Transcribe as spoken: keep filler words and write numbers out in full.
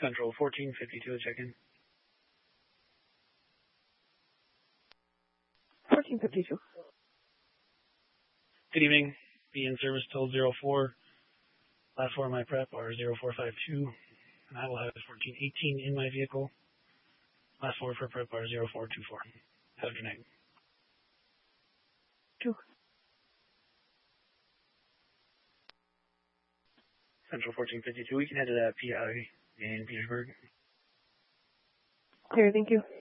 Central fourteen fifty-two, check-in. fourteen fifty-two. Good evening. Be in service till zero four. Last four of my prep are zero four five two, and I will have fourteen eighteen in my vehicle. Last four for prep are zero four two four. Have a good night. Two. Central fourteen fifty-two, we can head to that P I in Petersburg. Here, thank you.